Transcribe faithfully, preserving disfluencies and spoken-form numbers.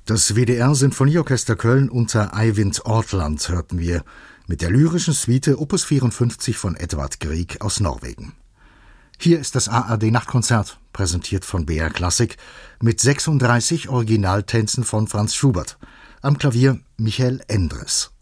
Das W D R-Sinfonieorchester Köln unter Eivind Ortland hörten wir mit der lyrischen Suite Opus vierundfünfzig von Edvard Grieg aus Norwegen. Hier ist das A R D-Nachtkonzert, präsentiert von B R Klassik, mit sechsunddreißig Originaltänzen von Franz Schubert. Am Klavier Michael Endres.